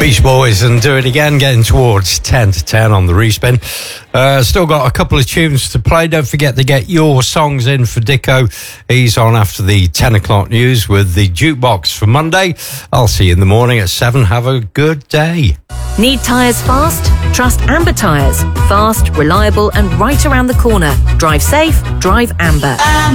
Beach Boys and Do It Again, getting towards 10 to 10 on the respin. Still got a couple of tunes to play. Don't forget to get your songs in for Dicko. He's on after the 10 o'clock news with the jukebox for Monday. I'll see you in the morning at 7. Have a good day. Need tyres fast? Trust Amber Tyres. Fast, reliable and right around the corner. Drive safe, drive Amber.